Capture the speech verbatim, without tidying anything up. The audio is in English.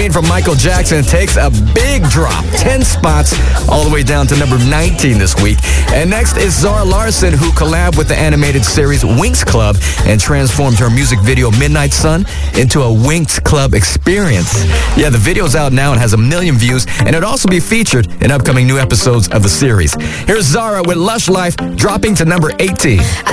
seventeen from Michael Jackson takes a big drop, ten spots, all the way down to number nineteen this week. And next is Zara Larsson, who collabed with the animated series Winx Club and transformed her music video Midnight Sun into a Winx Club experience. Yeah, the video's out now and has a million views, and it'll also be featured in upcoming new episodes of the series. Here's Zara with Lush Life, dropping to number eighteen.